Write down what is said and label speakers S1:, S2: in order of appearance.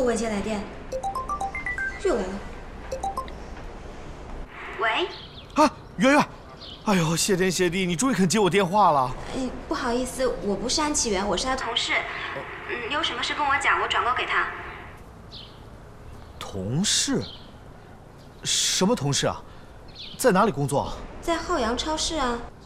S1: 后文接来电，又来了。喂。
S2: 啊，圆圆，哎呦，谢天谢地，你终于肯接我电话了。
S1: 哎，不好意思，我不是安启源，我是他同事。你有什么事跟我讲，我转告给他。
S2: 同事？什么同事啊？在哪里工作？
S1: 在浩洋超市啊。